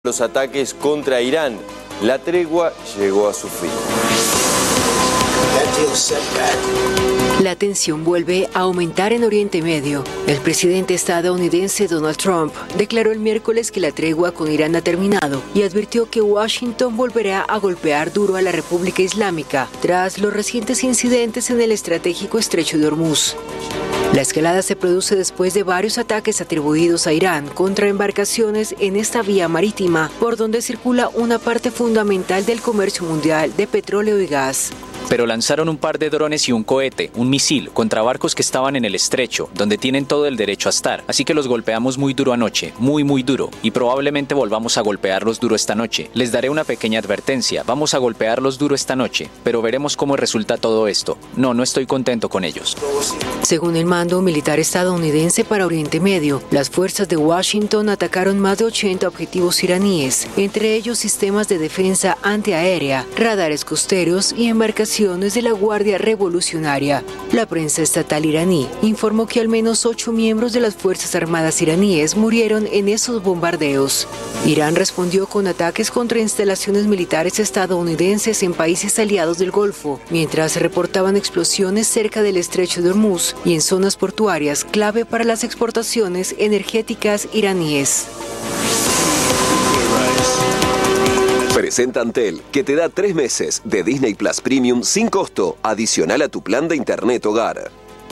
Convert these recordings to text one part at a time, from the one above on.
los ataques contra Irán. La tregua llegó a su fin. La tensión vuelve a aumentar en Oriente Medio. El presidente estadounidense Donald Trump declaró el miércoles que la tregua con Irán ha terminado y advirtió que Washington volverá a golpear duro a la República Islámica tras los recientes incidentes en el estratégico estrecho de Hormuz. La escalada se produce después de varios ataques atribuidos a Irán contra embarcaciones en esta vía marítima, por donde circula una parte fundamental del comercio mundial de petróleo y gas. Pero lanzaron un par de drones y un cohete, un misil, contra barcos que estaban en el estrecho, donde tienen todo el derecho a estar. Así que los golpeamos muy duro anoche, muy duro, y probablemente volvamos a golpearlos duro esta noche. Les daré una pequeña advertencia, vamos a golpearlos duro esta noche, pero veremos cómo resulta todo esto. No estoy contento con ellos. Según el mando militar estadounidense para Oriente Medio, las fuerzas de Washington atacaron más de 80 objetivos iraníes, entre ellos sistemas de defensa antiaérea, radares costeros y embarcaciones de la Guardia Revolucionaria. La prensa estatal iraní informó que al menos 8 miembros de las Fuerzas Armadas iraníes murieron en esos bombardeos. Irán respondió con ataques contra instalaciones militares estadounidenses en países aliados del Golfo, mientras se reportaban explosiones cerca del estrecho de Hormuz y en zonas portuarias clave para las exportaciones energéticas iraníes. Presenta Antel, que te da 3 meses de Disney Plus Premium sin costo, adicional a tu plan de internet hogar.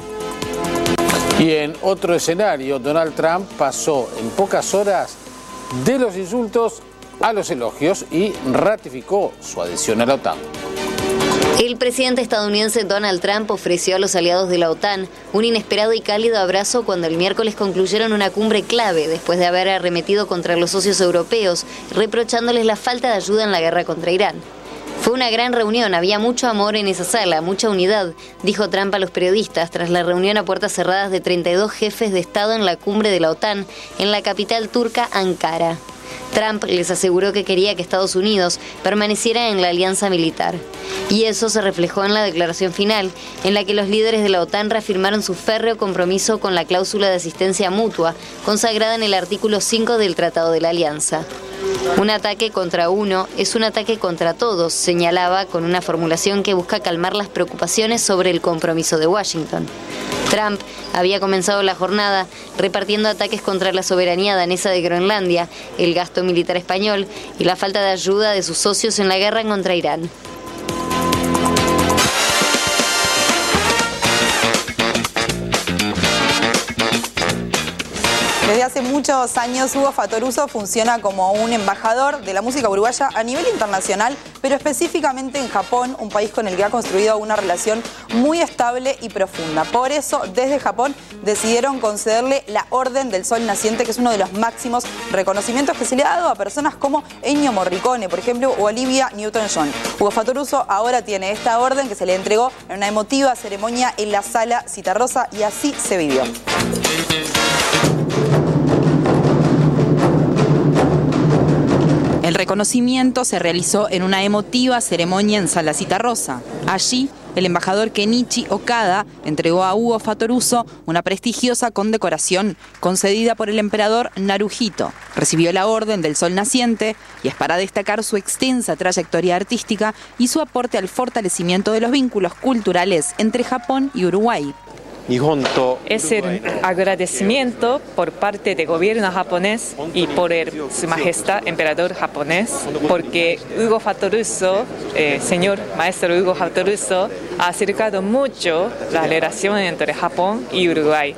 Y en otro escenario, Donald Trump pasó en pocas horas de los insultos a los elogios y ratificó su adhesión a la OTAN. El presidente estadounidense Donald Trump ofreció a los aliados de la OTAN un inesperado y cálido abrazo cuando el miércoles concluyeron una cumbre clave después de haber arremetido contra los socios europeos, reprochándoles la falta de ayuda en la guerra contra Irán. Fue una gran reunión, había mucho amor en esa sala, mucha unidad, dijo Trump a los periodistas tras la reunión a puertas cerradas de 32 jefes de Estado en la cumbre de la OTAN en la capital turca, Ankara. Trump les aseguró que quería que Estados Unidos permaneciera en la alianza militar. Y eso se reflejó en la declaración final, en la que los líderes de la OTAN reafirmaron su férreo compromiso con la cláusula de asistencia mutua, consagrada en el artículo 5 del Tratado de la Alianza. Un ataque contra uno es un ataque contra todos, señalaba con una formulación que busca calmar las preocupaciones sobre el compromiso de Washington. Trump había comenzado la jornada repartiendo ataques contra la soberanía danesa de Groenlandia, el gasto militar español y la falta de ayuda de sus socios en la guerra contra Irán. Desde hace muchos años, Hugo Fattoruso funciona como un embajador de la música uruguaya a nivel internacional, pero específicamente en Japón, un país con el que ha construido una relación muy estable y profunda. Por eso, desde Japón, decidieron concederle la Orden del Sol Naciente, que es uno de los máximos reconocimientos que se le ha dado a personas como Ennio Morricone, por ejemplo, o Olivia Newton-John. Hugo Fattoruso ahora tiene esta orden que se le entregó en una emotiva ceremonia en la Sala Citarrosa y así se vivió. El reconocimiento se realizó en una emotiva ceremonia en Sala Citarrosa. Allí, el embajador Kenichi Okada entregó a Hugo Fattoruso una prestigiosa condecoración concedida por el emperador Naruhito. Recibió la Orden del Sol Naciente y es para destacar su extensa trayectoria artística y su aporte al fortalecimiento de los vínculos culturales entre Japón y Uruguay. Es el agradecimiento por parte del gobierno japonés y por Su Majestad Emperador japonés, porque Hugo Fattoruso, señor maestro Hugo Fattoruso, ha acercado mucho la relación entre Japón y Uruguay.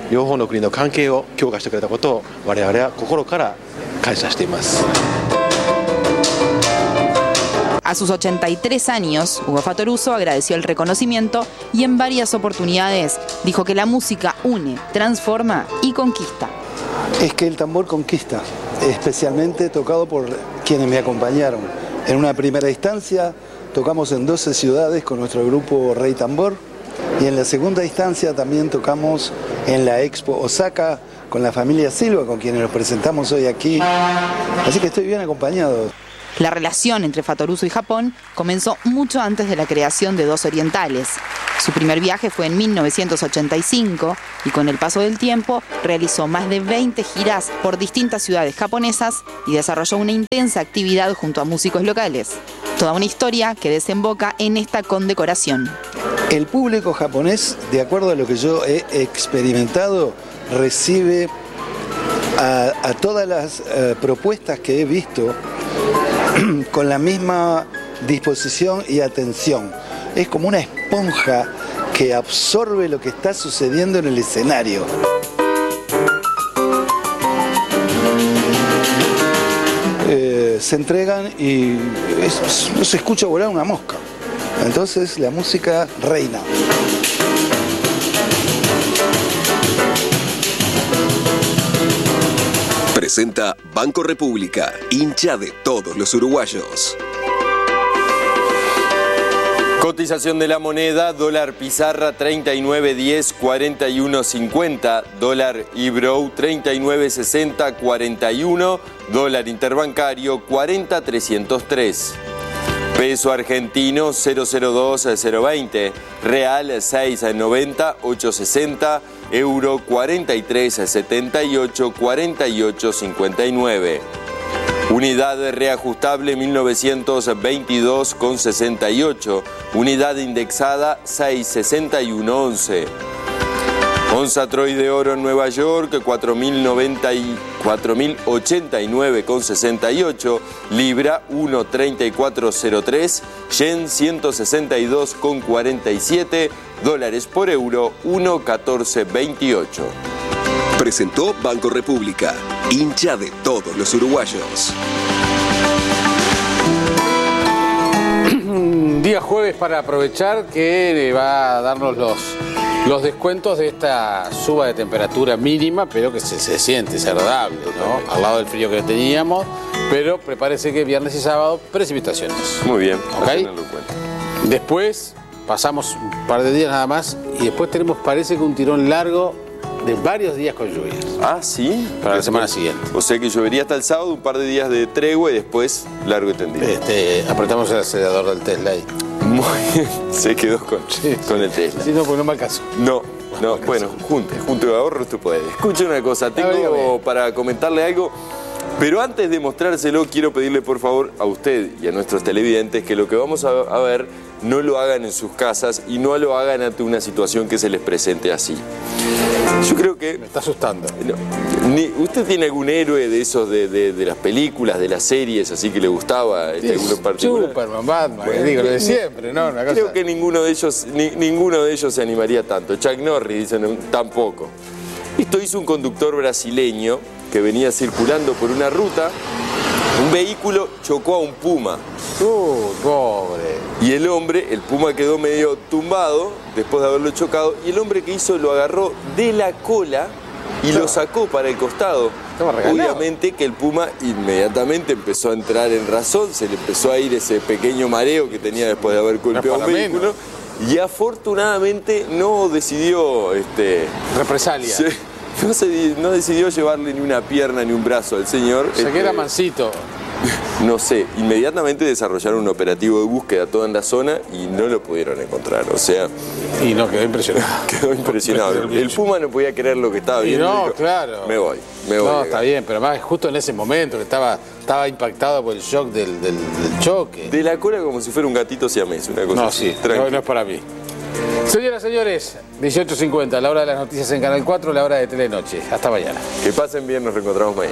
A sus 83 años, Hugo Fattoruso agradeció el reconocimiento y en varias oportunidades dijo que la música une, transforma y conquista. Es que el tambor conquista, especialmente tocado por quienes me acompañaron. En una primera instancia tocamos en 12 ciudades con nuestro grupo Rey Tambor y en la segunda instancia también tocamos en la Expo Osaka con la familia Silva, con quienes nos presentamos hoy aquí. Así que estoy bien acompañado. La relación entre Fattoruso y Japón comenzó mucho antes de la creación de Dos Orientales. Su primer viaje fue en 1985 y con el paso del tiempo realizó más de 20 giras por distintas ciudades japonesas y desarrolló una intensa actividad junto a músicos locales. Toda una historia que desemboca en esta condecoración. El público japonés, de acuerdo a lo que yo he experimentado, recibe a todas las propuestas que he visto con la misma disposición y atención. Es como una esponja que absorbe lo que está sucediendo en el escenario. Se entregan y no se escucha volar una mosca. Entonces la música reina. Presenta Banco República, hincha de todos los uruguayos. Cotización de la moneda, dólar pizarra 39.10, 41.50, dólar Ibrow 39.60, 41, dólar interbancario 40.303. Peso argentino 002.020, real 6.90, 8.60, euro 43.78, 48.59. Unidad reajustable 1922,68. Unidad indexada 66111. Onza Troy de oro en Nueva York 4.089,68. Libra 1.3403. Yen 162,47. Dólares por euro 1.1428. Presentó Banco República, hincha de todos los uruguayos. Día jueves para aprovechar que va a darnos los descuentos de esta suba de temperatura mínima, pero que se siente, es agradable, ¿no? Al lado del frío que teníamos, pero prepárese que viernes y sábado, precipitaciones. Muy bien, ¿Okay? Después pasamos un par de días nada más y después tenemos, parece que un tirón largo de varios días con lluvias. Ah, ¿sí? Para la semana siguiente. O sea que llovería hasta el sábado, un par de días de tregua y después largo y tendido. Apretamos el acelerador del Tesla ahí. Muy bien, se quedó con el Tesla. Sí, no, porque no me alcanzó. No, bueno, junte ahorro, usted puede. Escuche una cosa, tengo para comentarle algo, pero antes de mostrárselo, quiero pedirle por favor a usted y a nuestros televidentes que lo que vamos a ver no lo hagan en sus casas y no lo hagan ante una situación que se les presente así. Yo creo que... Me está asustando. ¿Usted tiene algún héroe de esos de las películas, de las series, así que le gustaba? ¿Alguno en particular? Superman, Batman, bueno, digo, lo de siempre, ¿no? Una cosa... Creo que ninguno de ellos se animaría tanto. Chuck Norris, dicen, tampoco. Esto hizo un conductor brasileño que venía circulando por una ruta. Un vehículo chocó a un puma. Pobre. Y el puma quedó medio tumbado después de haberlo chocado. Y el hombre que hizo lo agarró de la cola y lo sacó para el costado. Obviamente que el puma inmediatamente empezó a entrar en razón. Se le empezó a ir ese pequeño mareo que tenía después de haber golpeado un vehículo. Y afortunadamente no decidió... represalia. No decidió llevarle ni una pierna ni un brazo al señor. O sea que era mansito. No sé, inmediatamente desarrollaron un operativo de búsqueda toda en la zona y no lo pudieron encontrar, o sea... Y no, quedó impresionado. Quedó impresionado. El puma no podía creer lo que estaba viendo. No, dijo, claro. Me voy. No, está bien, pero además justo en ese momento que estaba impactado por el shock del choque. De la cola como si fuera un gatito siamés, una cosa así. No es para mí. Señoras, señores, 18:50, la hora de las noticias en Canal 4, la hora de Telenoche. Hasta mañana. Que pasen bien, nos reencontramos mañana.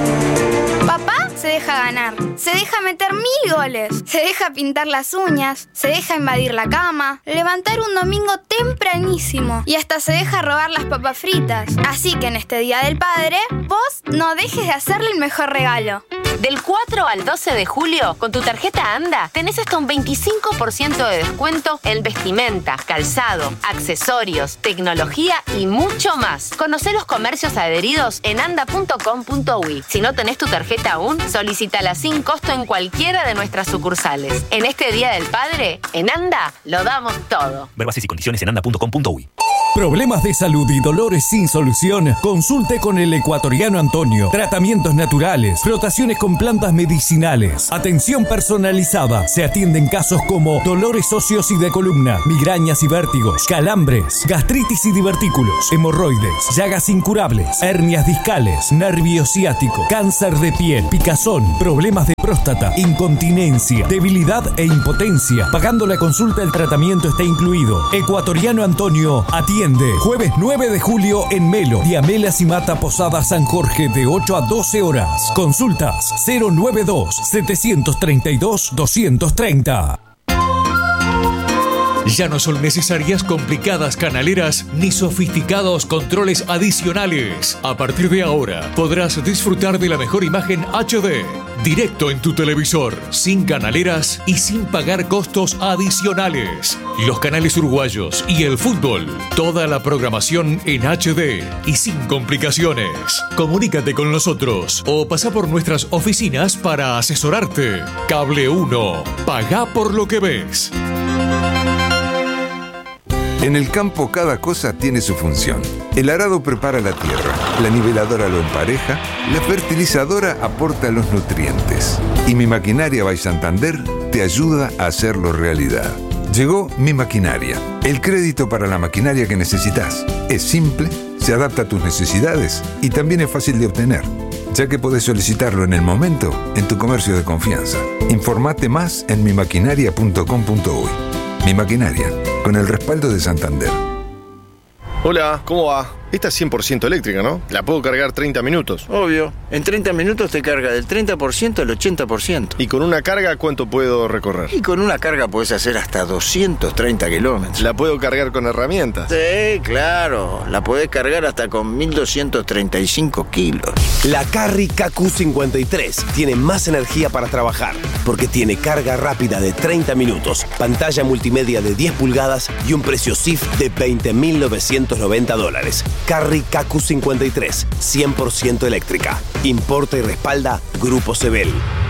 Papá se deja ganar, se deja meter 1000 goles, se deja pintar las uñas, se deja invadir la cama, levantar un domingo tempranísimo y hasta se deja robar las papas fritas. Así que en este Día del Padre, vos no dejes de hacerle el mejor regalo. Del 4 al 12 de julio, con tu tarjeta ANDA, tenés hasta un 25% de descuento en vestimenta, calzado, accesorios, tecnología y mucho más. Conocé los comercios adheridos en anda.com.uy. Si no tenés tu tarjeta aún, solicítala sin costo en cualquiera de nuestras sucursales. En este Día del Padre, en ANDA lo damos todo. Ver bases y condiciones en anda.com.uy. ¿Problemas de salud y dolores sin solución? Consulte con el ecuatoriano Antonio. Tratamientos naturales, frotaciones con plantas medicinales, atención personalizada. Se atienden casos como dolores óseos y de columna, migrañas y vértigos, calambres, gastritis y divertículos, hemorroides, llagas incurables, hernias discales, nervio ciático, cáncer de piel, picazón, problemas de próstata, incontinencia, debilidad e impotencia. Pagando la consulta, el tratamiento está incluido. Ecuatoriano Antonio atiende jueves 9 de julio en Melo, Diamela Cimata Posada San Jorge de 8 a 12 horas. Consultas 092-732-230. Ya no son necesarias complicadas canaleras ni sofisticados controles adicionales. A partir de ahora podrás disfrutar de la mejor imagen HD, directo en tu televisor, sin canaleras y sin pagar costos adicionales. Los canales uruguayos y el fútbol, toda la programación en HD y sin complicaciones. Comunícate con nosotros o pasa por nuestras oficinas para asesorarte. Cable 1, pagá por lo que ves. En el campo cada cosa tiene su función. El arado prepara la tierra, la niveladora lo empareja, la fertilizadora aporta los nutrientes. Y Mi Maquinaria by Santander te ayuda a hacerlo realidad. Llegó Mi Maquinaria, el crédito para la maquinaria que necesitas. Es simple, se adapta a tus necesidades y también es fácil de obtener, ya que podés solicitarlo en el momento en tu comercio de confianza. Informate más en mimaquinaria.com.uy. Mi Maquinaria, con el respaldo de Santander. Hola, ¿cómo va? Esta es 100% eléctrica, ¿no? La puedo cargar 30 minutos. Obvio. En 30 minutos te carga del 30% al 80%. ¿Y con una carga cuánto puedo recorrer? Y con una carga podés hacer hasta 230 kilómetros. ¿La puedo cargar con herramientas? Sí, claro. La podés cargar hasta con 1235 kilos. La Carry KQ53 tiene más energía para trabajar, porque tiene carga rápida de 30 minutos, pantalla multimedia de 10 pulgadas y un precio CIF de $20.990. Carry KQ53, 100% eléctrica. Importa y respalda Grupo Sebel.